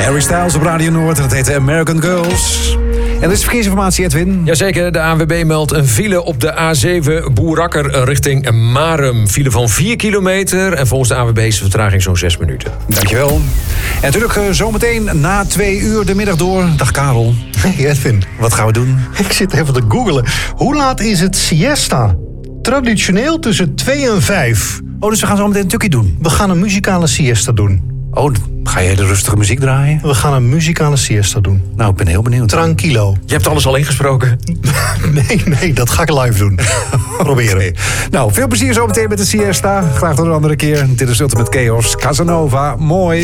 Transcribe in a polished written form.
Harry Styles op Radio Noord en dat heet American Girls. En er is verkeersinformatie, Edwin. Jazeker, de ANWB meldt een file op de A7 Boerakker richting Marum. File van 4 kilometer en volgens de ANWB is de vertraging zo'n 6 minuten. Dankjewel. En natuurlijk zometeen na 2 uur de middag door. Dag Karel. Hey Edwin. Wat gaan we doen? Ik zit even te googlen. Hoe laat is het siesta? Traditioneel tussen 2 en 5. Oh, dus we gaan zo meteen een tukkie doen. We gaan een muzikale siesta doen. Oh, ga je hele rustige muziek draaien? We gaan een muzikale siesta doen. Nou, ik ben heel benieuwd. Tranquilo. Je hebt alles al ingesproken? Nee, dat ga ik live doen. Proberen. Okay. Nou, veel plezier zo meteen met de siesta. Graag tot een andere keer. Dit is Ultimate Chaos. Casanova. Mooi.